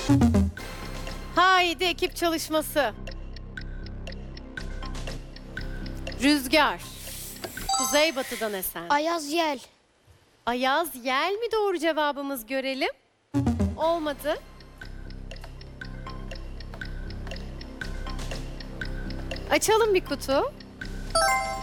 Haydi ekip çalışması. Rüzgar. Kuzeybatıdan esen. Ayaz yel. Ayaz yel mi doğru cevabımız, görelim. Olmadı. Açalım bir kutu.